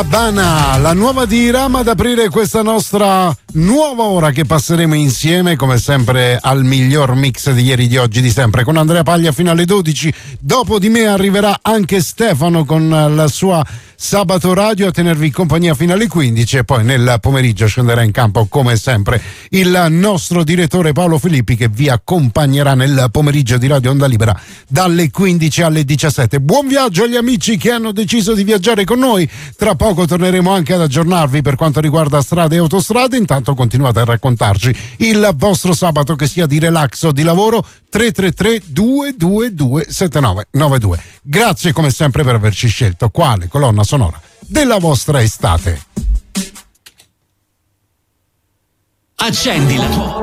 Bana, la nuova di Rama ad aprire questa nostra nuova ora che passeremo insieme come sempre al miglior mix di ieri, di oggi, di sempre, con Andrea Paglia fino alle 12. Dopo di me arriverà anche Stefano con la sua Sabato Radio a tenervi compagnia fino alle 15 e poi nel pomeriggio scenderà in campo come sempre il nostro direttore Paolo Filippi che vi accompagnerà nel pomeriggio di Radio Onda Libera dalle 15 alle 17. Buon viaggio agli amici che hanno deciso di viaggiare con noi. Tra poco torneremo anche ad aggiornarvi per quanto riguarda strade e autostrade. Intanto continuate a raccontarci il vostro sabato, che sia di relax o di lavoro. 333 222 7992. Grazie come sempre per averci scelto quale colonna sonora della vostra estate. Accendi la tua